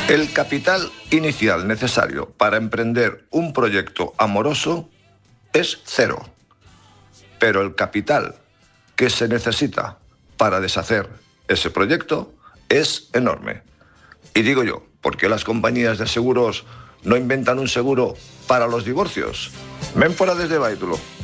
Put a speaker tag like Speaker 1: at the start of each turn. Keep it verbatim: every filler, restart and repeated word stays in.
Speaker 1: El capital inicial necesario para emprender un proyecto amoroso es cero, pero el capital que se necesita para deshacer ese proyecto es enorme. Y digo yo, ¿por qué las compañías de seguros no inventan un seguro para los divorcios? Ven fuera desde Báitulo.